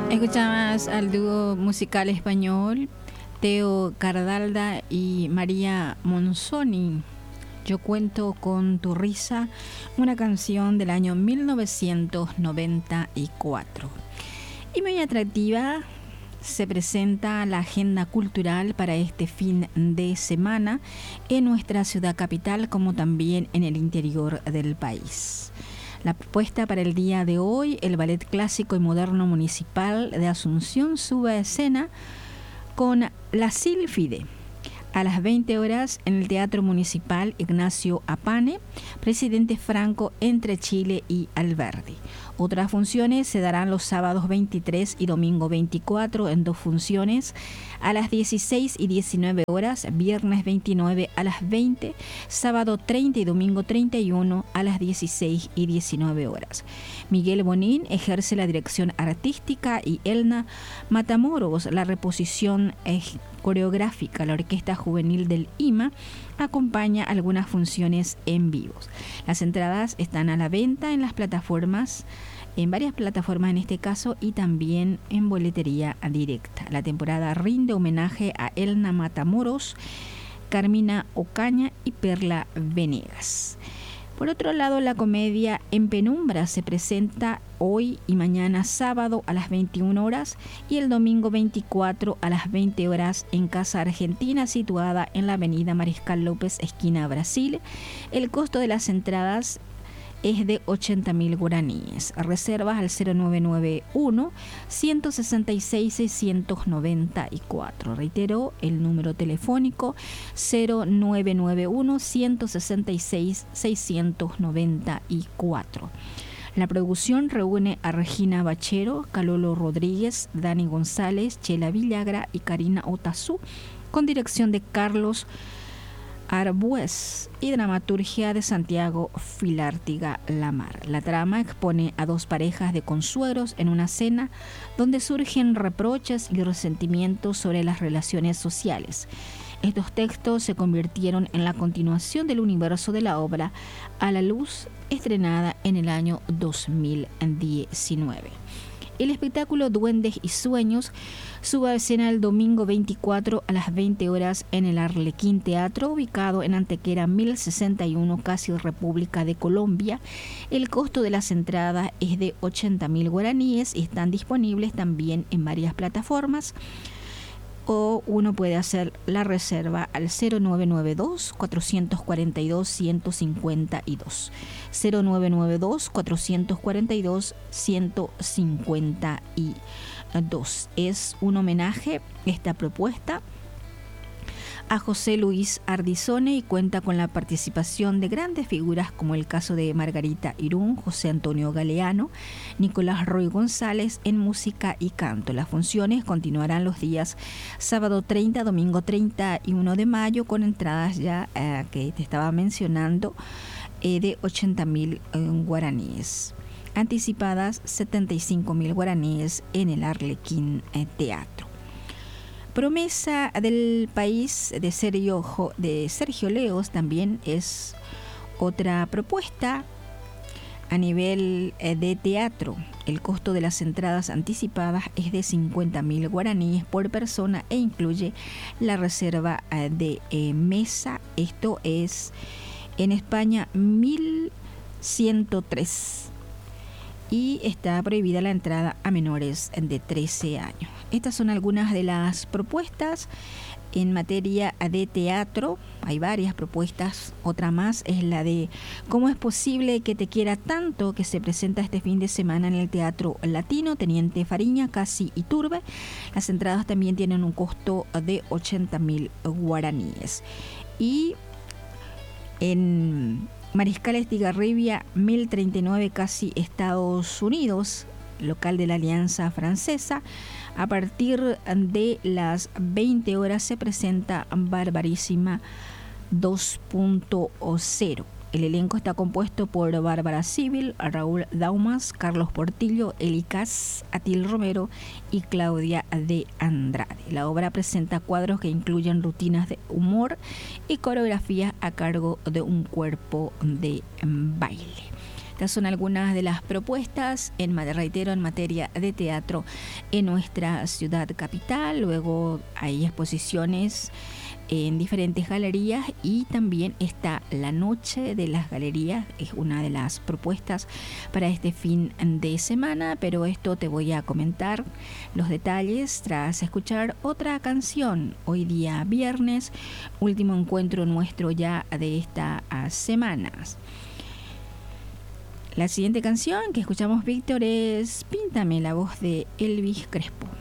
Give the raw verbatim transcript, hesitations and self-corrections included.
Escuchamos al dúo musical español Teo Cardalda y María Monzoni. Yo cuento con tu risa, una canción del año mil novecientos noventa y cuatro. Y muy atractiva se presenta la agenda cultural para este fin de semana en nuestra ciudad capital como también en el interior del país. La propuesta para el día de hoy: el Ballet Clásico y Moderno Municipal de Asunción sube a escena con La Sílfide a las veinte horas en el Teatro Municipal Ignacio Apane, Presidente Franco, entre Chile y Alberdi. Otras funciones se darán los sábados veintitrés y domingo veinticuatro en dos funciones a las dieciséis y diecinueve horas, viernes veintinueve a las veinte, sábado treinta y domingo treinta y uno a las dieciséis y diecinueve horas. Miguel Bonín ejerce la dirección artística y Elna Matamoros la reposición coreográfica. La Orquesta Juvenil del I M A acompaña algunas funciones en vivos. Las entradas están a la venta en las plataformas, en varias plataformas en este caso, y también en boletería directa. La temporada rinde homenaje a Elna Matamoros, Carmina Ocaña y Perla Venegas. Por otro lado, la comedia En Penumbra se presenta hoy y mañana sábado a las veintiuna horas y el domingo veinticuatro a las veinte horas en Casa Argentina, situada en la avenida Mariscal López, esquina Brasil. El costo de las entradas es de ochenta mil guaraníes. Reservas al cero nueve nueve uno, uno seis seis, seis nueve cuatro. Reitero, el número telefónico cero nueve nueve uno, uno seis seis, seis nueve cuatro. La producción reúne a Regina Bachero, Calolo Rodríguez, Dani González, Chela Villagra y Karina Otazú, con dirección de Carlos Arbues y dramaturgia de Santiago Filártiga Lamar. La trama expone a dos parejas de consuegros en una cena donde surgen reproches y resentimientos sobre las relaciones sociales. Estos textos se convirtieron en la continuación del universo de la obra A la Luz, estrenada en el año dos mil diecinueve. El espectáculo Duendes y Sueños sube a escena el domingo veinticuatro a las veinte horas en el Arlequín Teatro, ubicado en Antequera mil sesenta y uno, casi República de Colombia. El costo de las entradas es de ochenta mil guaraníes y están disponibles también en varias plataformas, o uno puede hacer la reserva al cero nueve nueve dos, cuatro cuatro dos, uno cinco dos. cero nueve nueve dos, cuatro cuatro dos, uno cinco dos. Es un homenaje, esta propuesta, a José Luis Ardizone y cuenta con la participación de grandes figuras como el caso de Margarita Irún, José Antonio Galeano, Nicolás Roy González en música y canto. Las funciones continuarán los días sábado treinta, domingo treinta y uno de mayo, con entradas ya eh, que te estaba mencionando eh, de ochenta mil eh, guaraníes. Anticipadas setenta y cinco mil guaraníes en el Arlequín eh, Teatro. Promesa del país de Sergio, de Sergio Leos también es otra propuesta a nivel de teatro. El costo de las entradas anticipadas es de cincuenta mil guaraníes por persona e incluye la reserva de mesa. Esto es en España mil ciento tres. Y está prohibida la entrada a menores de trece años. Estas son algunas de las propuestas en materia de teatro. Hay varias propuestas. Otra más es la de ¿Cómo es posible que te quiera tanto?, que se presenta este fin de semana en el Teatro Latino Teniente Fariña, Casi y Turbe. Las entradas también tienen un costo de ochenta mil guaraníes. Y en Mariscal Estigarribia mil treinta y nueve, casi Estados Unidos, local de la Alianza Francesa, a partir de las veinte horas se presenta Barbarísima dos punto cero. El elenco está compuesto por Bárbara Civil, Raúl Daumas, Carlos Portillo, Eli Cas, Atil Romero y Claudia de Andrade. La obra presenta cuadros que incluyen rutinas de humor y coreografías a cargo de un cuerpo de baile. Estas son algunas de las propuestas, en, reitero, en materia de teatro en nuestra ciudad capital. Luego hay exposiciones en diferentes galerías y también está la Noche de las Galerías, es una de las propuestas para este fin de semana, pero esto te voy a comentar los detalles tras escuchar otra canción. Hoy día viernes, último encuentro nuestro ya de esta semana. La siguiente canción que escuchamos, Víctor, es Píntame, la voz de Elvis Crespo.